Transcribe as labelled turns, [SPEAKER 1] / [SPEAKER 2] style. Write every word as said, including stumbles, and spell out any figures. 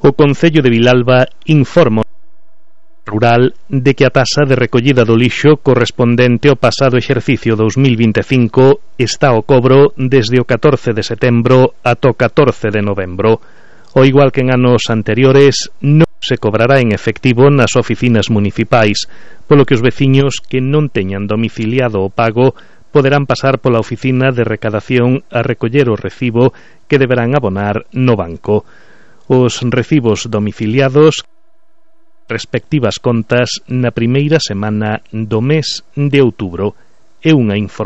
[SPEAKER 1] O Concello de Vilalba informa rural de que a taxa de recollida do lixo correspondente ao pasado exercicio dous mil vinte e cinco está ao cobro desde o catorce de setembro ata o catorce de novembro. Ao igual que en anos anteriores, non se cobrará en efectivo nas oficinas municipais, polo que os veciños que non teñan domiciliado o pago poderán pasar pola oficina de recadación a recoller o recibo que deberán abonar no banco. Os recibos domiciliados respectivas contas na primeira semana do mes de outubro. É unha información